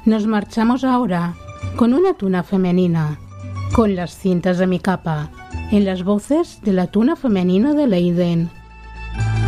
Nos marchamos ahora con una tuna femenina, con las cintas de mi capa, en las voces de la tuna femenina de Leiden.